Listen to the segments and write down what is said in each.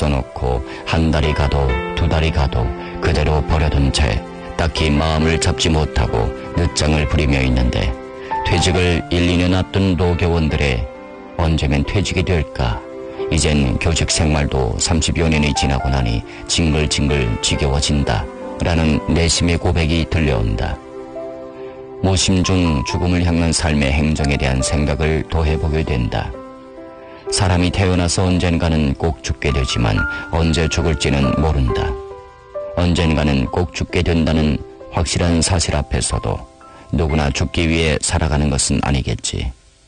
써놓고 한 달이 가도 두 달이 가도 그대로 버려둔 채 딱히 마음을 잡지 못하고 늦장을 부리며 있는데 퇴직을 1, 2년 앞둔 노교원들의 언제면 퇴직이 될까? 이젠 교직 생활도 30여 년이 지나고 나니 징글징글 지겨워진다 라는 내심의 고백이 들려온다. 모심 중 죽음을 향한 삶의 행정에 대한 생각을 더 해보게 된다. 사람이 태어나서 언젠가는 꼭 죽게 되지만 언제 죽을지는 모른다. 언젠가는 꼭 죽게 된다는 확실한 사실 앞에서도 누구나 죽기 위해 살아가는 것은 아니겠지.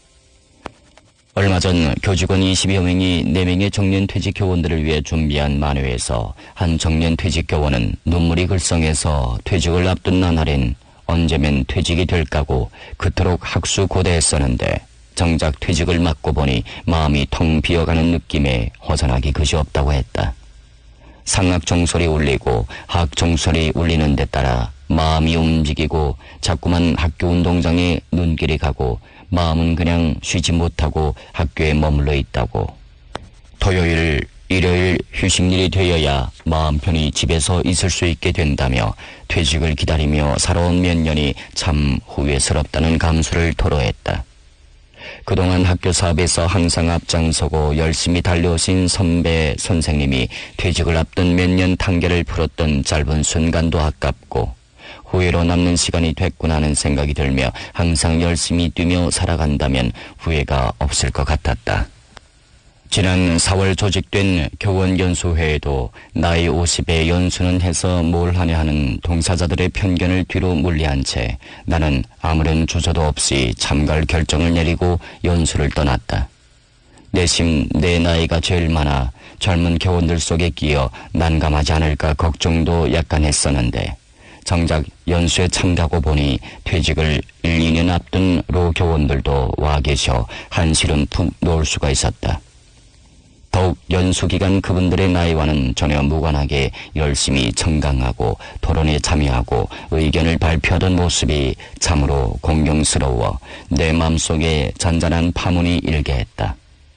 얼마 전 교직원 20여 명이 4명의 정년퇴직 교원들을 위해 준비한 만회에서 한 정년퇴직 교원은 눈물이 글썽해서 퇴직을 앞둔 나날엔 언제면 퇴직이 될까고 그토록 학수고대했었는데 정작 퇴직을 맞고 보니 마음이 텅 비어가는 느낌에 허전하기 그지없다고 했다. 상학 종소리 울리고 하학 종소리 울리는 데 따라 마음이 움직이고 자꾸만 학교 운동장에 눈길이 가고 마음은 그냥 쉬지 못하고 학교에 머물러 있다고. 토요일, 일요일 휴식일이 되어야 마음 편히 집에서 있을 수 있게 된다며 퇴직을 기다리며 살아온 몇 년이 참 후회스럽다는 감수를 토로했다. 그동안 학교 사업에서 항상 앞장서고 열심히 달려오신 선배 선생님이 퇴직을 앞둔 몇 년 단계를 풀었던 짧은 순간도 아깝고 후회로 남는 시간이 됐구나 하는 생각이 들며 항상 열심히 뛰며 살아간다면 후회가 없을 것 같았다. 지난 4월 조직된 교원연수회에도 나이 50에 연수는 해서 뭘 하냐 하는 동사자들의 편견을 뒤로 물리한 채 나는 아무런 주저도 없이 참가할 결정을 내리고 연수를 떠났다. 내심 내 나이가 제일 많아 젊은 교원들 속에 끼어 난감하지 않을까 걱정도 약간 했었는데 정작 연수에 참가하고 보니 퇴직을 1, 2년 앞둔 로교원들도 와 계셔 한시름 푹 놓을 수가 있었다. 더욱 연수기간 그분들의 나이와는 전혀 무관하게 열심히 청강하고 토론에 참여하고 의견을 발표하던 모습이 참으로 공경스러워 내 마음속에 잔잔한 파문이 일게 했다.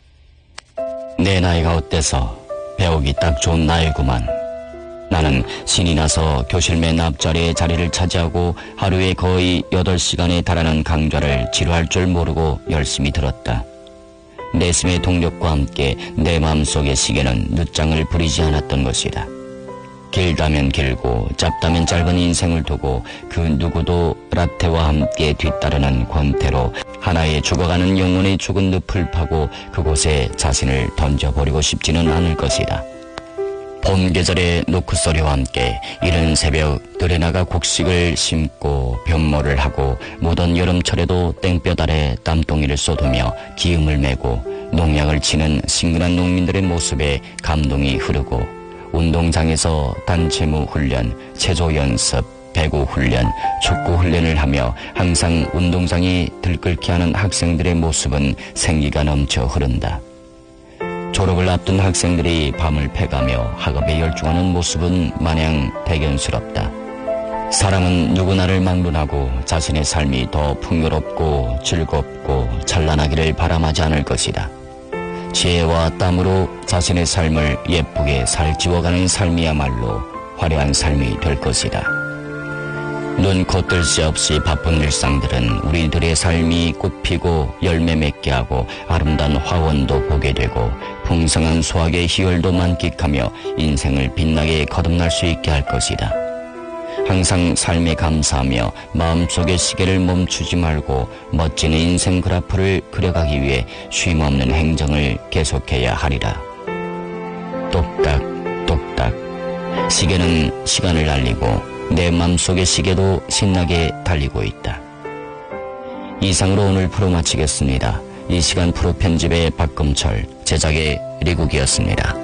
내 나이가 어때서 배우기 딱 좋은 나이구만. 나는 신이 나서 교실 맨 앞자리에 자리를 차지하고 하루에 거의 8시간에 달하는 강좌를 지루할 줄 모르고 열심히 들었다. 내심의 동력과 함께 내 마음속의 시계는 늦장을 부리지 않았던 것이다. 길다면 길고 짧다면 짧은 인생을 두고 그 누구도 라테와 함께 뒤따르는 권태로 하나의 죽어가는 영혼의 죽은 늪을 파고 그곳에 자신을 던져버리고 싶지는 않을 것이다. 봄 계절의 노크소리와 함께 이른 새벽 들에 나가 곡식을 심고 변모를 하고 무더운 여름철에도 땡볕 아래 땀덩이를 쏟으며 기음을 메고 농약을 치는 싱글한 농민들의 모습에 감동이 흐르고 운동장에서 단체무 훈련, 체조 연습, 배구 훈련, 축구 훈련을 하며 항상 운동장이 들끓게 하는 학생들의 모습은 생기가 넘쳐 흐른다. 졸업을 앞둔 학생들이 밤을 패가며 학업에 열중하는 모습은 마냥 대견스럽다. 사람은 누구나를 막론하고 자신의 삶이 더 풍요롭고 즐겁고 찬란하기를 바람하지 않을 것이다. 지혜와 땀으로 자신의 삶을 예쁘게 살찌워가는 삶이야말로 화려한 삶이 될 것이다. 눈, 코, 뜰 새 없이 바쁜 일상들은 우리들의 삶이 꽃피고 열매 맺게 하고 아름다운 화원도 보게 되고 풍성한 수확의 희열도 만끽하며 인생을 빛나게 거듭날 수 있게 할 것이다. 항상 삶에 감사하며 마음속의 시계를 멈추지 말고 멋진 인생 그래프를 그려가기 위해 쉼없는 행정을 계속해야 하리라. 똑딱 똑딱 시계는 시간을 알리고 내 맘속의 시계도 신나게 달리고 있다. 이상으로 오늘 프로 마치겠습니다. 이 시간 프로 편집의 박금철, 제작의 리국이었습니다.